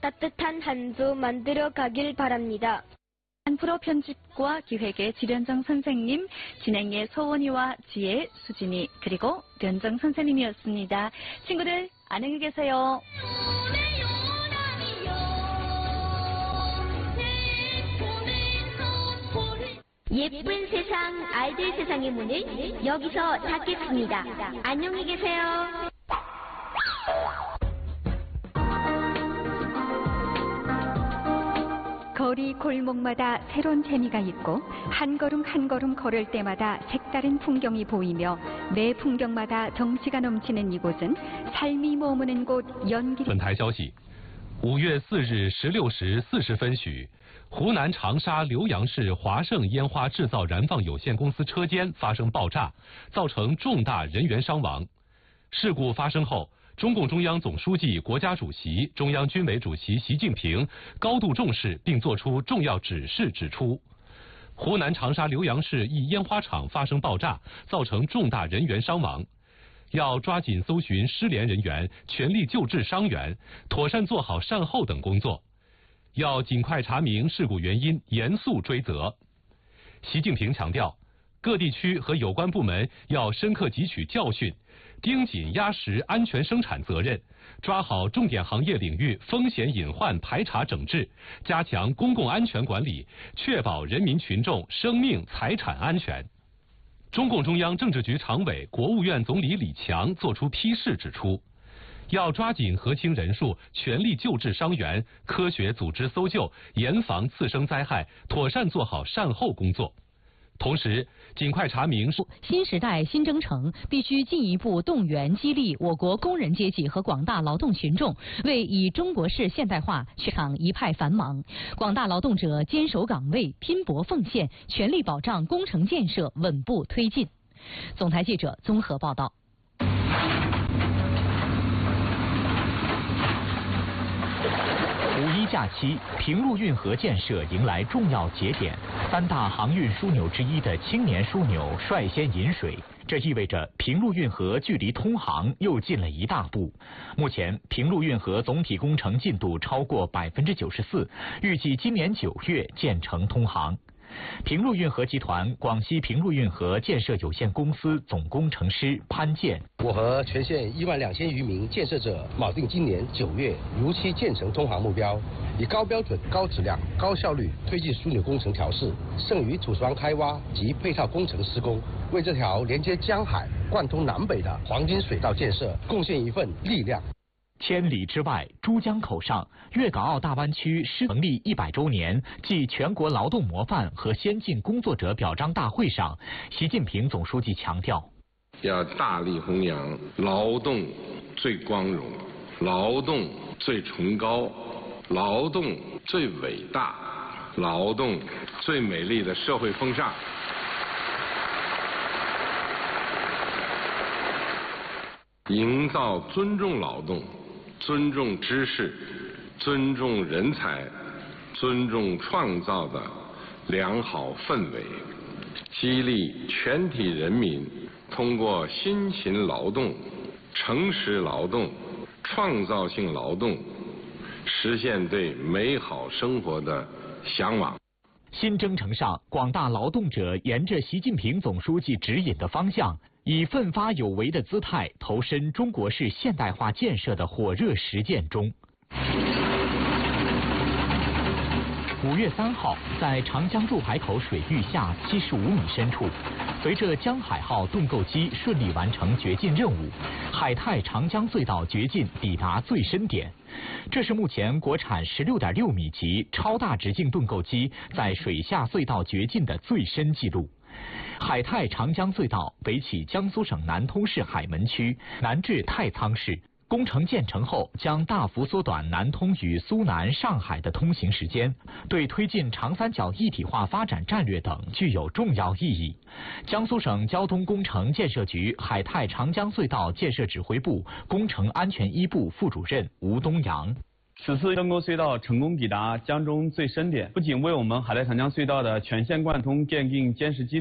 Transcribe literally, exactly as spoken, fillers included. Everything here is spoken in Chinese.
따뜻한 한 주 만들어 가길 바랍니다. 한프로 편집과 기획의 지련정 선생님, 진행의 서원이와 지혜, 수진이, 그리고 련정 선생님이었습니다. 친구들, 안녕히 계세요. 예쁜 세상, 아이들 세상의 문을 여기서 닫겠습니다. 안녕히 계세요. 거리 골목마다 새로운 재미가 있고 한 걸음 한 걸음 걸을 때마다 색다른 풍경이 보이며 매 풍경마다 정취가 넘치는 이곳은 삶이 머무는 곳 연길。 本台消息，五月四日十六时四十分许，湖南长沙浏阳市华盛烟花制造燃放有限公司车间发生爆炸，造成重大人员伤亡。事故发生后，中共中央总书记、国家主席、中央军委主席习近平高度重视并作出重要指示，指出，湖南长沙浏阳市一烟花厂发生爆炸，造成重大人员伤亡，要抓紧搜寻失联人员，全力救治伤员，妥善做好善后等工作，要尽快查明事故原因，严肃追责。习近平强调，各地区和有关部门要深刻汲取教训，盯紧压实安全生产责任，抓好重点行业领域风险隐患排查整治，加强公共安全管理，确保人民群众生命财产安全。中共中央政治局常委、国务院总理李强作出批示，指出，要抓紧核清人数，全力救治伤员，科学组织搜救，严防次生灾害，妥善做好善后工作。同时，尽快查明新时代新征程必须进一步动员激励我国工人阶级和广大劳动群众，为以中国式现代化全场一派繁忙。广大劳动者坚守岗位，拼搏奉献，全力保障工程建设稳步推进。总台记者综合报道。 五一假期，平陆运河建设迎来重要节点，三大航运枢纽之一的青年枢纽率先引水，这意味着平陆运河距离通航又近了一大步。目前，平陆运河总体工程进度超过百分之九十四，预计今年九月建成通航。平陆运河集团广西平陆运河建设有限公司总工程师潘建： 我和全县一万两千余名建设者锚定今年九月如期建成通航目标，以高标准、高质量、高效率推进枢纽工程调试，剩余土床开挖及配套工程施工，为这条连接江海、贯通南北的黄金水道建设贡献一份力量。 千里之外，珠江口上，粤港澳大湾区施成立一百周年暨全国劳动模范和先进工作者表彰大会上，习近平总书记强调， 要大力弘扬劳动最光荣、劳动最崇高、劳动最伟大、劳动最美丽的社会风尚。营造尊重劳动、尊重知识、尊重人才、尊重创造的良好氛围，激励全体人民通过辛勤劳动、诚实劳动、创造性劳动，实现对美好生活的向往。 新征程上，广大劳动者沿着习近平总书记指引的方向，以奋发有为的姿态投身中国式现代化建设的火热实践中。五月三号，在长江入海口水域下七十五米深处，随着江海号盾构机顺利完成掘进任务，海泰长江隧道掘进抵达最深点。这是目前国产十六点六米级超大直径盾构机在水下隧道掘进的最深纪录。海泰长江隧道北起江苏省南通市海门区，南至太仓市。工程建成后，将大幅缩短南通与苏南、上海的通行时间，对推进长三角一体化发展战略等具有重要意义。江苏省交通工程建设局海泰长江隧道建设指挥部工程安全一部副主任吴东阳。 此次盾构隧道成功抵达江中最深点，不仅为我们海泰长江隧道的全线贯通奠定坚实基础。